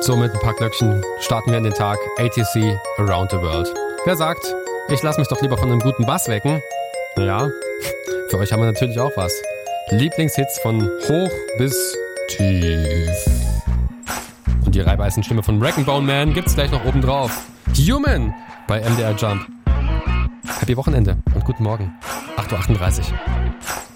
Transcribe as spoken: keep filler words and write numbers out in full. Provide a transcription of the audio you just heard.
So, mit ein paar Glöckchen starten wir in den Tag. A T C Around the World. Wer sagt, ich lasse mich doch lieber von einem guten Bass wecken? Ja, für euch haben wir natürlich auch was. Lieblingshits von hoch bis tief. Und die Reibeisenstimme von Wreck and Bone Man gibt's gleich noch oben drauf. Human bei M D R Jump. Happy Wochenende und guten Morgen. acht Uhr achtunddreißig.